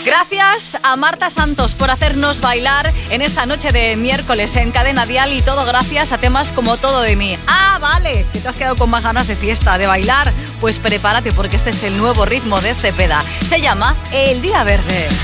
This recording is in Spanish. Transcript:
Gracias a Marta Santos por hacernos bailar en esta noche de miércoles en Cadena Dial, y todo gracias a temas como Todo de mí. Ah, vale, que te has quedado con más ganas de fiesta, de bailar. Pues prepárate, porque este es el nuevo ritmo de Cepeda. Se llama El Día Verde.